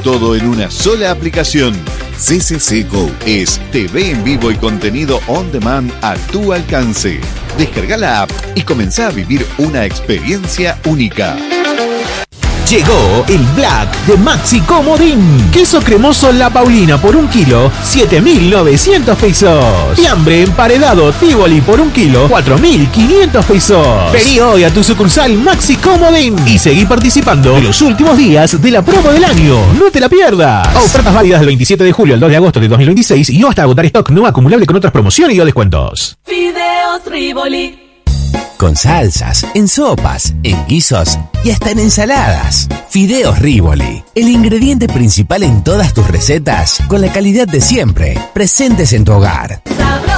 todo en una sola aplicación. CCC Go es TV en vivo y contenido on demand a tu alcance. Descarga la app y comenzá a vivir una experiencia única. Llegó el Black de Maxi Comodín. Queso cremoso La Paulina por 1 kilo, 7.900 pesos. Fiambre emparedado Tivoli por 1 kilo, 4.500 pesos. Vení hoy a tu sucursal Maxi Comodín y seguí participando en los últimos días de la promo del año. No te la pierdas. Ofertas válidas del 27 de julio al 2 de agosto de 2026 y no hasta agotar stock no acumulable con otras promociones y o descuentos. Fideos Rivoli. Con salsas, en sopas, en guisos y hasta en ensaladas. Fideos Rivoli, el ingrediente principal en todas tus recetas, con la calidad de siempre, presentes en tu hogar.